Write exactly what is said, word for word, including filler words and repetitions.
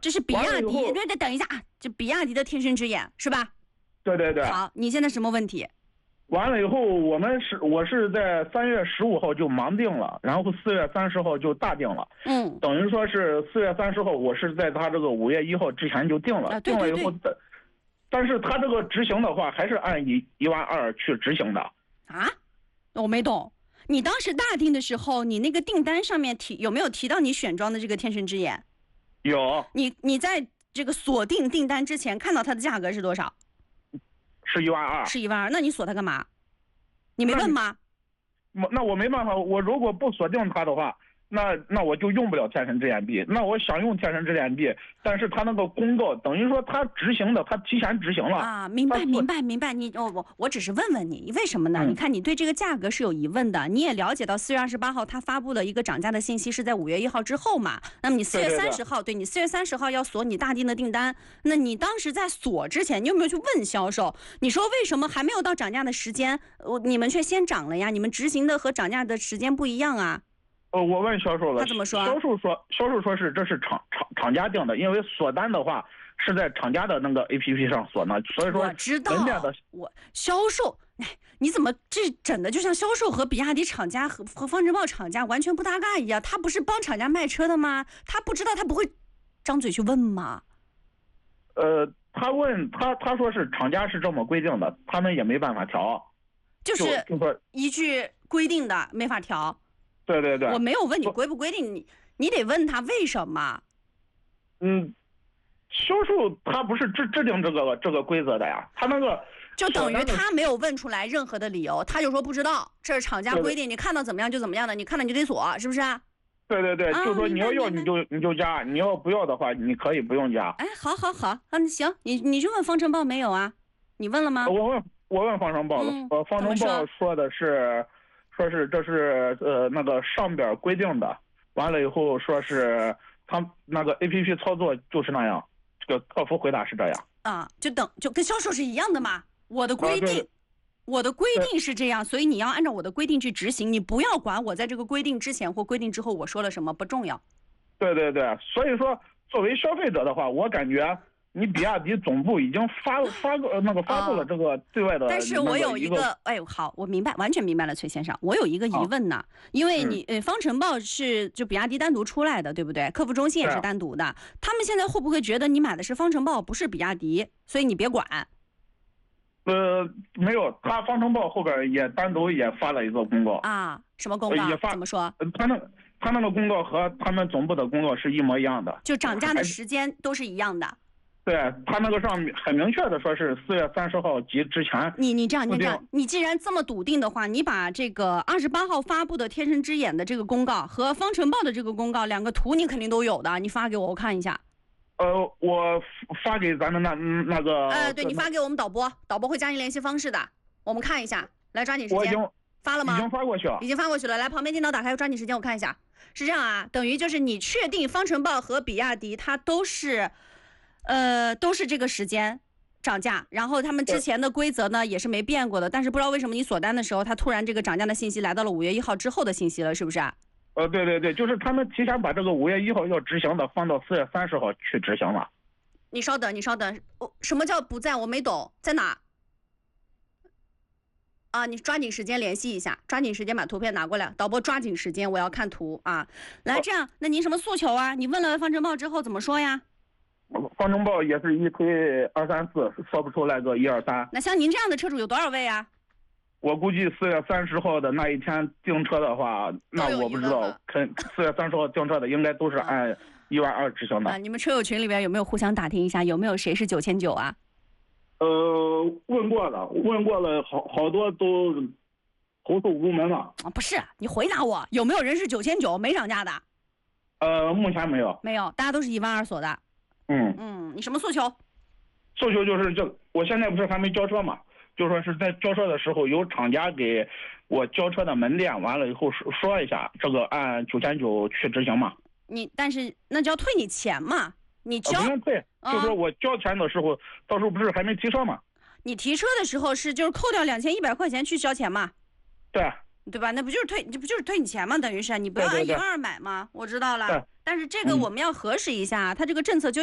这是比亚迪，对对，等一下啊，这比亚迪的天生之眼是吧？ 对对对。 好，你现在什么问题？ 完了以后，我们是我是在三月十五号就盲定了，然后四月三十号就大定了。 嗯， 等于说是四月三十号，我是在他这个五月一号之前就定了， 啊、对对对定了以后，但是他这个执行的话，还是按一一万二去执行的。 啊？我没懂。你当时大定的时候，你那个订单上面提有没有提到你选装的这个天生之眼？ 有。 你你在这个锁定订单之前看到它的价格是多少？ 是一万二。 是一万二，那你锁它干嘛？你没问吗？ 那, 那我没办法，我如果不锁定它的话，那那我就用不了天生之眼币。那我想用天生之眼币，但是他那个公告等于说他执行的，他提前执行了啊。明白明白明白。你我我我只是问问你，为什么呢？嗯、你看你对这个价格是有疑问的，你也了解到四月二十八号他发布了一个涨价的信息是在五月一号之后嘛？那么你四月三十号， 对, 对, 对, 对你四月三十号要锁你大定的订单，那你当时在锁之前，你有没有去问销售？你说为什么还没有到涨价的时间，你们却先涨了呀？你们执行的和涨价的时间不一样啊？ 呃，我问销售了， 他怎么说？ 销售说，销售说是这是厂厂厂家定的，因为锁单的话是在厂家的那个 A P P 上锁呢，所以说我知道。 的我销售，哎，你怎么这整的就像销售和比亚迪厂家和和方程豹厂家完全不搭嘎一样？他不是帮厂家卖车的吗？他不知道，他不会张嘴去问吗？ 呃，他问他他说是厂家是这么规定的，他们也没办法调， 就是就说依据规定的没法调。 对对对， 我没有问你规不规定，你你得问他为什么。 嗯，销售他不是制制定这个这个规则的呀，他那个就等于他没有问出来任何的理由，他就说不知道，这是厂家规定，你看到怎么样就怎么样的，你看到你就得锁，是不是？ 对对对， 啊、 就说你要要你就你就加，你要不要的话你可以不用加。 哎，好好好，嗯，行，你你去问方程豹没有啊？你问了吗？ 我问我问方程豹了， 嗯、 呃，方程豹说的是。说是这是呃那个上边规定的，完了以后说是他那个 A P P 操作就是那样，这个客服回答是这样啊，就等就跟销售是一样的嘛。我的规定， 啊、 我的规定是这样，所以你要按照我的规定去执行，你不要管我在这个规定之前或规定之后我说了什么，不重要。 对对对，所以说作为消费者的话，我感觉。你比亚迪总部已经发发个那个发布了这个对外的、 哦，但是我有一个，哎，好，我明白，完全明白了，崔先生，我有一个疑问呢，哦、因为你呃，方程豹是就比亚迪单独出来的，对不对？客服中心也是单独的，啊、他们现在会不会觉得你买的是方程豹，不是比亚迪，所以你别管？ 呃，没有，他方程豹后边也单独也发了一个公告啊，什么公告？ 也发怎么说？ 他那他那个公告和他们总部的公告是一模一样的， 就涨价的时间都是一样的。 对他那个上很明确的说是四月三十号及之前。 你你这样你这样，你既然这么笃定的话，你把这个二十八号发布的天生之眼的这个公告和方程豹的这个公告两个图你肯定都有的，你发给我我看一下。 呃，我发给咱们那那个。 呃，对你发给我们导播，导播会加你联系方式的，我们看一下，来抓紧时间。 我已经发了吗？ 已经发过去了， 已经发过去了。来，旁边电脑打开，抓紧时间，我看一下。是这样啊，等于就是你确定方程豹和比亚迪它都是。呃，都是这个时间涨价，然后他们之前的规则呢也是没变过的，但是不知道为什么你锁单的时候，他突然这个涨价的信息来到了五月一号之后的信息了，是不是？ 呃，对对对，就是他们提前把这个五月一号要执行的放到四月三十号去执行了。 你稍等，你稍等，哦，什么叫不在？我没懂，在哪？啊，你抓紧时间联系一下，抓紧时间把图片拿过来，导播抓紧时间，我要看图啊！来，这样，那您什么诉求啊？你问了方程豹之后怎么说呀？ 方程豹也是一推二三四，说不出来个一二三。 那像您这样的车主有多少位啊？ 我估计四月三十号的那一天订车的话，那我不知道，肯四月三十号订车的应该都是按一万二执行的。 啊，你们车友群里边有没有互相打听一下，有没有谁是九千九啊？ 呃，问过了，问过了，好好多都投诉无门了。 啊，不是，你回答我，有没有人是九千九没涨价的？ 呃，目前没有。 没有，大家都是一万二锁的。 嗯嗯，你什么诉求？ 诉求就是这，我现在不是还没交车嘛，就说是在交车的时候，由厂家给我交车的门店，完了以后说说一下，这个按九千九去执行嘛。 你但是那就要退你钱嘛，你交、 呃、不用退， 啊、 就说我交钱的时候，到时候不是还没提车嘛？ 你提车的时候是就是扣掉两千一百块钱去交钱嘛？ 对。 对吧？那不就是退，这不就是退你钱吗？等于是你不要按一万二买吗？我知道了，但是这个我们要核实一下，它这个政策就。